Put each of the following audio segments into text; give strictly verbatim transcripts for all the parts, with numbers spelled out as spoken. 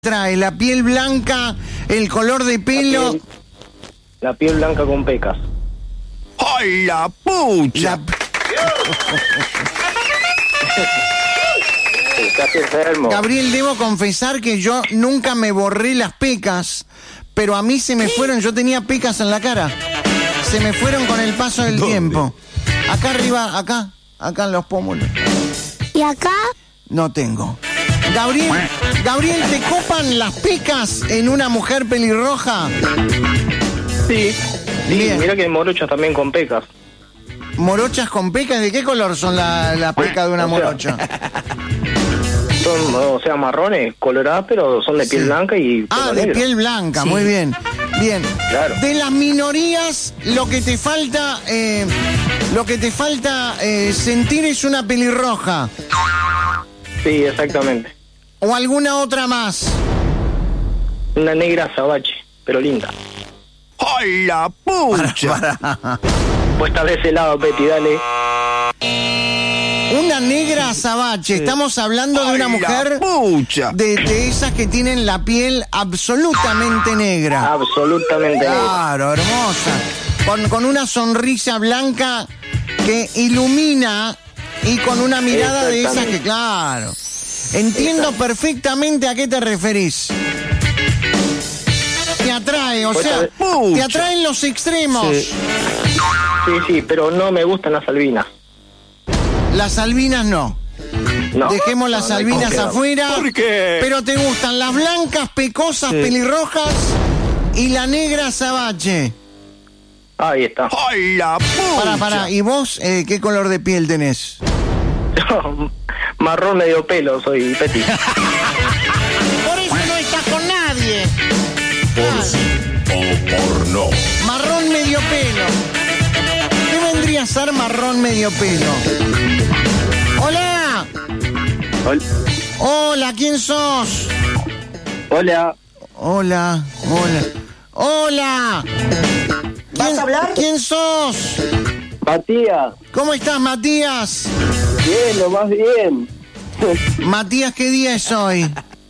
Trae la piel blanca, el color de pelo. La piel, la piel blanca con pecas. ¡Ay, la pucha! La... Estás enfermo. Gabriel, debo confesar que yo nunca me borré las pecas, pero a mí se me fueron, yo tenía pecas en la cara. Se me fueron con el paso del ¿Dónde? tiempo. Acá arriba, acá, acá en los pómulos. ¿Y acá? No tengo. Gabriel, Gabriel, ¿te copan las pecas en una mujer pelirroja? Sí. Sí, Bien. mira que hay morochas también con pecas. ¿Morochas con pecas? ¿De qué color son la, la peca de una O sea, morocha? Son, o sea, marrones, coloradas, pero son de piel Sí. blanca y Ah, pelo de negro. piel blanca, Sí. muy bien. Bien. Claro. De las minorías, lo que te falta, eh, lo que te falta eh, sentir es una pelirroja. Sí, exactamente. O alguna otra más. Una negra azabache, pero linda. ¡Ay, la pucha! Puesta de ese lado, Betty, dale. Una negra azabache. Estamos hablando de una ¡Ay, mujer la pucha! de, de esas que tienen la piel absolutamente negra. Absolutamente negra. Claro, hermosa. Con, con una sonrisa blanca que ilumina y con una mirada de esas que, claro. Entiendo perfectamente a qué te referís. Te atrae, o Pues, sea, pucha. te atraen los extremos. Sí. Sí, sí, pero no me gustan las albinas. Las albinas no. No. Dejemos las No, no hay albinas confianza. afuera. ¿Por qué? Pero te gustan las blancas, pecosas, Sí. pelirrojas y la negra azabache. Ahí está. ¡Ay, la pucha! Pará, pará. ¿Y vos eh, qué color de piel tenés? Marrón medio pelo soy, Betty. Por eso no estás con nadie. Por sí o por no. Marrón medio pelo. ¿Qué vendría a ser marrón medio pelo? ¡Hola! Hola. Hola, ¿quién sos? Hola. Hola, hola. ¡Hola! ¿Quién, a hablar? ¿Quién sos? Matías. ¿Cómo estás, Matías? Bien, lo más bien. Matías, ¿qué día es hoy?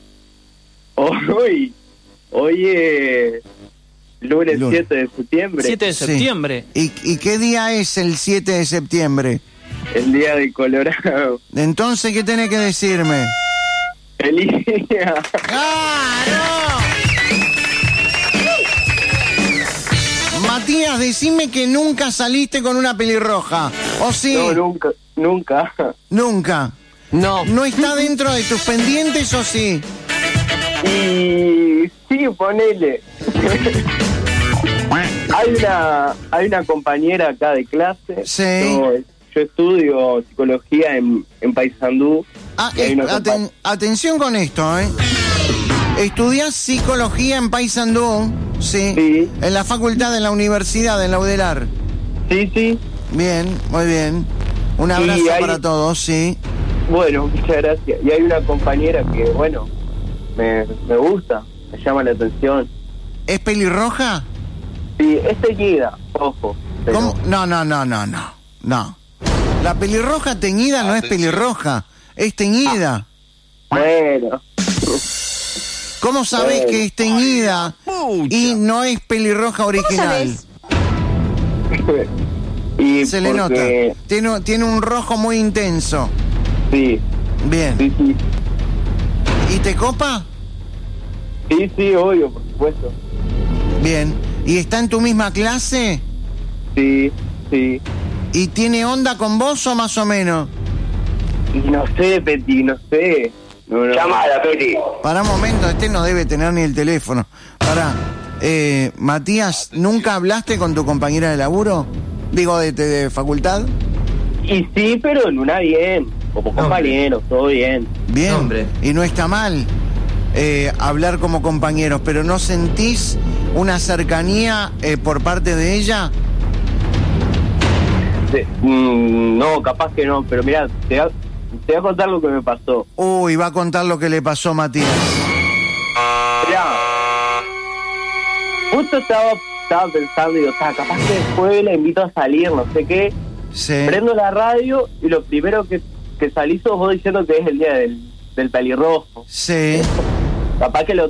Hoy, hoy es lunes, Lunes. siete de septiembre, siete de Sí. septiembre. ¿Y, ¿Y qué día es el siete de septiembre? el día de Colorado. Entonces, ¿qué tenés que decirme? ¡Feliz día! ¡Claro! Matías, decime que nunca saliste con una pelirroja. ¿O sí? No, nunca, nunca. Nunca. No. ¿No está dentro de tus pendientes o sí? Y sí, ponele. hay una hay una compañera acá de clase. Sí. Yo, yo estudio psicología en, en Paysandú. Ah, y hay eh, una aten- compa- atención con esto, ¿eh? Estudiás psicología en Paysandú, sí, Sí. en la facultad de la universidad, en la UDELAR. Sí, sí. Bien, muy bien. Un Y abrazo hay- para todos, sí. Bueno, muchas gracias. Y hay una compañera que, bueno, me, me gusta, me llama la atención. ¿Es pelirroja? Sí, es teñida, ojo. pero- ¿Cómo? No, no, no, no, no, no. La pelirroja teñida no es pelirroja, es teñida. Bueno, ¿Cómo sabés que es teñida pucha. y no es pelirroja original? y Se le nota. porque- Tiene, tiene un rojo muy intenso. Sí, Bien. sí, sí. ¿Y te copa? Sí, sí, obvio, por supuesto. Bien. ¿Y está en tu misma clase? Sí, sí. ¿Y tiene onda con vos o más o menos? Y no sé, Peti, no sé. No, no. Llamada, Peti. Para un momento, este no debe tener ni el teléfono. Para, eh, Matías, ¿nunca hablaste con tu compañera de laburo? Digo, de, de, de facultad. Y sí, pero en una bien. Como compañeros, todo bien. Bien. Hombre. Y no está mal eh, hablar como compañeros, pero ¿no sentís una cercanía eh, por parte de ella? Sí, mm, no, capaz que no, pero mira, te, voy a- te voy a contar lo que me pasó. Uy, va a contar lo que le pasó a Matías. Mirá, justo estaba, estaba pensando, digo, "Ta, capaz que después la invito a salir, no sé qué". Sí. Prendo la radio y lo primero que, que salí sos vos diciendo que es el día del, del pelirrojo. Sí. capaz que lo